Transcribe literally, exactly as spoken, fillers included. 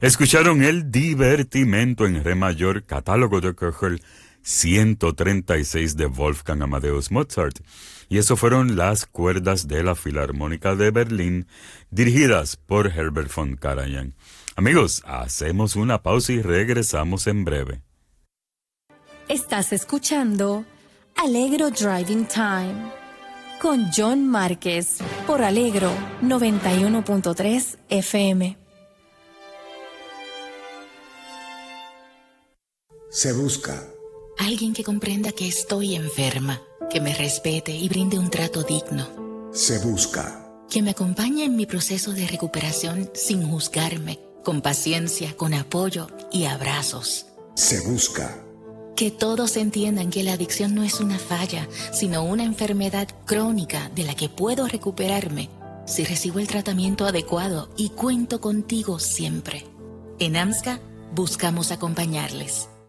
Escucharon el divertimento en re mayor, catálogo de Köchel ciento treinta y seis de Wolfgang Amadeus Mozart. Y eso fueron las cuerdas de la Filarmónica de Berlín, dirigidas por Herbert von Karajan. Amigos, hacemos una pausa y regresamos en breve. Estás escuchando Allegro Driving Time con John Márquez por Allegro noventa y uno punto tres F M. Se busca alguien que comprenda que estoy enferma, que me respete y brinde un trato digno. Se busca que me acompañe en mi proceso de recuperación sin juzgarme, con paciencia, con apoyo y abrazos. Se busca que todos entiendan que la adicción no es una falla, sino una enfermedad crónica de la que puedo recuperarme si recibo el tratamiento adecuado y cuento contigo siempre. En AMSCA buscamos acompañarles.